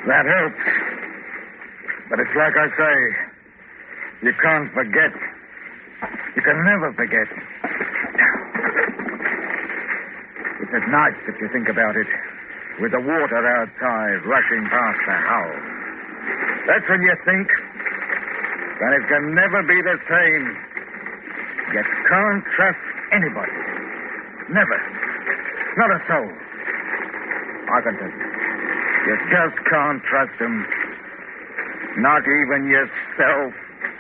That helps. But it's like I say, you can't forget. You can never forget. It's at night if you think about it, with the water outside rushing past the house. That's when you think that it can never be the same. You can't trust anybody. Never. Not a soul. I can tell you. You just can't trust them. Not even yourself.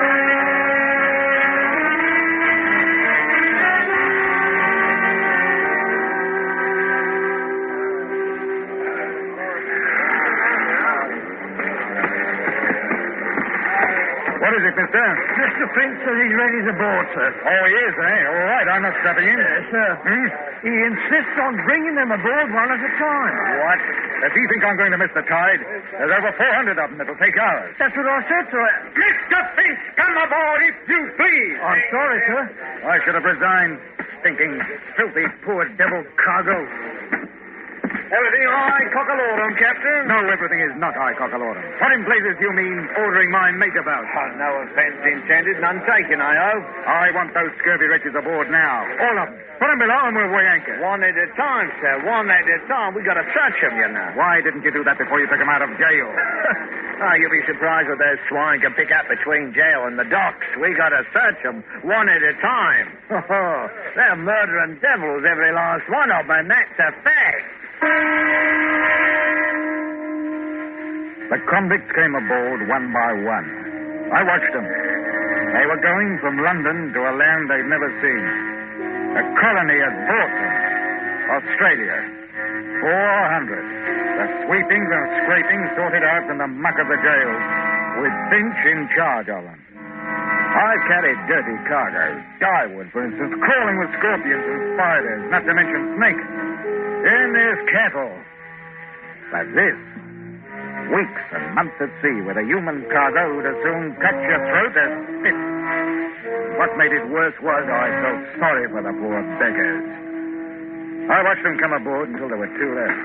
What is it, mister? Mr. Finch says he's ready to board, sir. Oh, he is, eh? All right, I'm not stepping in. Yes, sir. He insists on bringing them aboard one at a time. What? Does he think I'm going to miss the tide? There's over 400 of them. It'll take hours. That's what I said, sir. Mr. Finch, come aboard if you please. I'm sorry, sir. I should have resigned. Stinking, filthy, poor devil cargo. Everything all right, cockalorum, Captain? No, everything is not high cockalorum. What in blazes do you mean ordering my mate about? Oh, no offense intended, none taken, I hope. I want those scurvy wretches aboard now. All of them. Put them below and we'll weigh anchor. One at a time, sir. One at a time. We got to search them, you know. Why didn't you do that before you took them out of jail? Oh, you'll be surprised what those swine can pick up between jail and the docks. We got to search them one at a time. Oh, they're murdering devils, every last one of them, and that's a fact. The convicts came aboard one by one. I watched them. They were going from London to a land they'd never seen. A colony had brought them. Australia. 400. The sweepings and scrapings sorted out from the muck of the jail, with Finch in charge of them. I carried dirty cargoes. Dyewood, for instance, crawling with scorpions and spiders, not to mention snakes. Then there's cattle. But this, weeks and months at sea with a human cargo would as soon cut your throat as spit. What made it worse was I felt sorry for the poor beggars. I watched them come aboard until there were two left.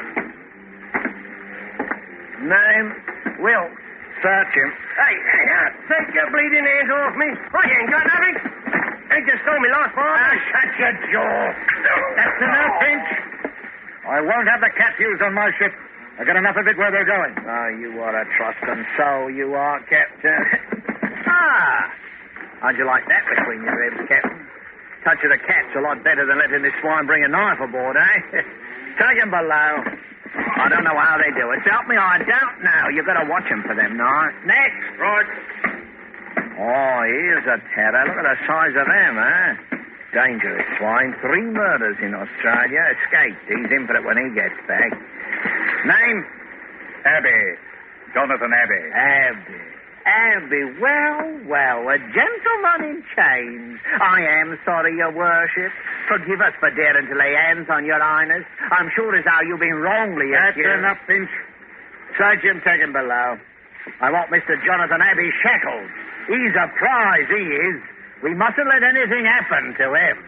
Name, Will. Search him. Hey, take your bleeding hands off me. I ain't got nothing. They just stole me last night. Shut your jaw. That's enough, Finch. I won't have the cat used on my ship. I got enough of it where they're going. Oh, you are a trusting soul, you are, Captain. How'd you like that between your ribs, Captain? Touch of the cat's a lot better than letting this swine bring a knife aboard, eh? Take him below. I don't know how they do it. Help me, I don't know. You've got to watch him for them, now. Next. Right. Oh, here's a terror. Look at the size of them, eh? Dangerous swine. 3 murders in Australia. Escaped. He's in for it when he gets back. Name? Abbey. Jonathan Abbey. Abbey. Well, a gentleman in chains. I am sorry, your worship. Forgive us for daring to lay hands on your highness. I'm sure as how you've been wrongly accused. That's enough, Finch. Search him, take him below. I want Mr. Jonathan Abbey shackled. He's a prize, he is. We mustn't let anything happen to him.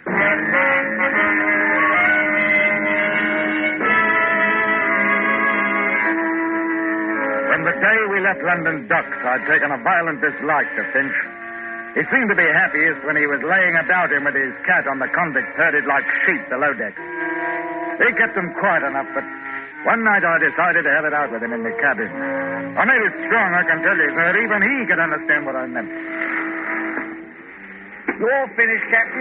From the day we left London docks, I'd taken a violent dislike to Finch. He seemed to be happiest when he was laying about him with his cat on the convicts herded like sheep below deck. He kept them quiet enough, but one night I decided to have it out with him in the cabin. I made it strong, I can tell you, so that even he could understand what I meant. You all finished, Captain?